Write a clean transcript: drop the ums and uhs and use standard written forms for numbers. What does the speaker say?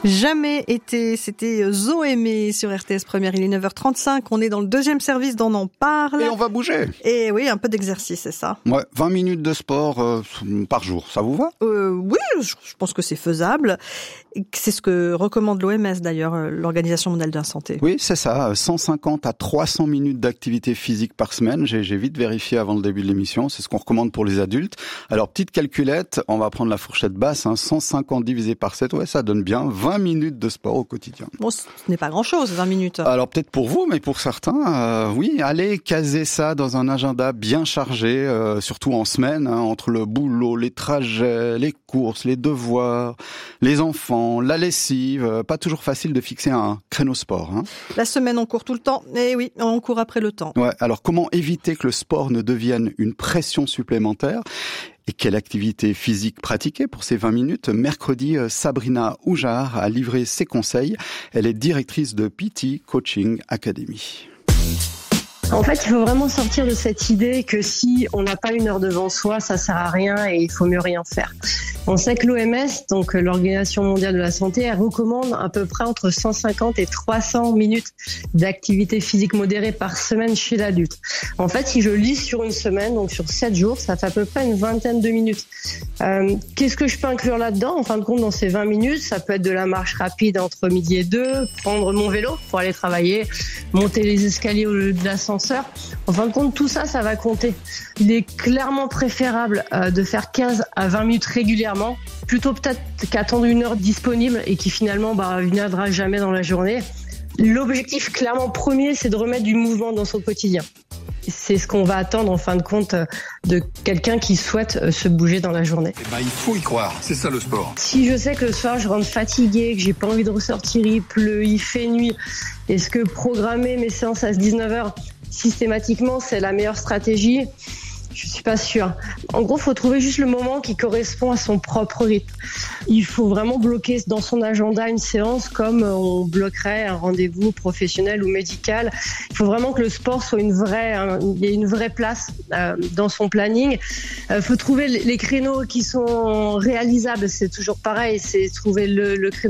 Jamais été, c'était Zoémé sur RTS Première, il est 9h35, on est dans le deuxième service d'On en parle. Et on va bouger. Et oui, un peu d'exercice, c'est ça. Ouais, 20 minutes de sport par jour, ça vous va ? Oui, je pense que c'est faisable. C'est ce que recommande l'OMS d'ailleurs, l'Organisation mondiale de la santé. Oui, c'est ça, 150 à 300 minutes d'activité physique par semaine. J'ai vite vérifié avant le début de l'émission, c'est ce qu'on recommande pour les adultes. Alors, petite calculette, on va prendre la fourchette basse, 150 divisé par 7, ouais, ça donne bien 20 minutes de sport au quotidien. Bon, ce n'est pas grand-chose, 20 minutes. Alors, peut-être pour vous, mais pour certains, oui, allez caser ça dans un agenda bien chargé, surtout en semaine, entre le boulot, les trajets, les courses, les devoirs, les enfants, la lessive, pas toujours facile de fixer un créneau sport. La semaine, on court tout le temps. Et oui, on court après le temps. Ouais, alors comment éviter que le sport ne devienne une pression supplémentaire ? Et quelle activité physique pratiquer pour ces 20 minutes ? Mercredi, Sabrina Oujar a livré ses conseils. Elle est directrice de PT Coaching Academy. En fait, il faut vraiment sortir de cette idée que si on n'a pas une heure devant soi, ça sert à rien et il faut mieux rien faire. On sait que l'OMS, donc l'Organisation mondiale de la santé, elle recommande à peu près entre 150 et 300 minutes d'activité physique modérée par semaine chez l'adulte. En fait, si je lis sur une semaine, donc sur 7 jours, ça fait à peu près une vingtaine de minutes. Qu'est-ce que je peux inclure là-dedans ? En fin de compte, dans ces 20 minutes, ça peut être de la marche rapide entre midi et 2, prendre mon vélo pour aller travailler, monter les escaliers au lieu de l'ascenseur. En fin de compte, tout ça, ça va compter. Il est clairement préférable de faire 15 à 20 minutes régulièrement, plutôt peut-être qu'attendre une heure disponible et qui finalement ne viendra jamais dans la journée. L'objectif clairement premier, c'est de remettre du mouvement dans son quotidien. C'est ce qu'on va attendre en fin de compte de quelqu'un qui souhaite se bouger dans la journée. Il faut y croire, c'est ça le sport. Si je sais que le soir je rentre fatiguée, que j'ai pas envie de ressortir, il pleut, il fait nuit, est-ce que programmer mes séances à 19h systématiquement c'est la meilleure stratégie ? Je suis pas sûre. En gros, faut trouver juste le moment qui correspond à son propre rythme. Il faut vraiment bloquer dans son agenda une séance comme on bloquerait un rendez-vous professionnel ou médical. Il faut vraiment que le sport soit il y ait une vraie place dans son planning. Faut trouver les créneaux qui sont réalisables. C'est toujours pareil. C'est trouver le créneau